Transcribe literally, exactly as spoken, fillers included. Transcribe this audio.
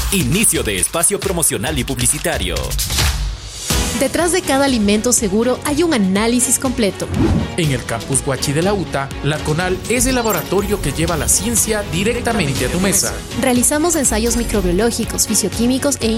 Inicio de espacio promocional y publicitario. Detrás de cada alimento seguro hay un análisis completo. En el campus Huachi de la UTA, la CONAL es el laboratorio que lleva la ciencia directamente a tu mesa. Realizamos ensayos microbiológicos, fisioquímicos e